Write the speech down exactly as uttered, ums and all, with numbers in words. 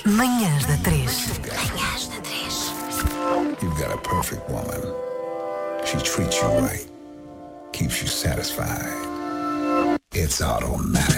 Manhãs da três. Manhãs da três. You've got a perfect woman. She treats you right. Keeps you satisfied. It's automatic.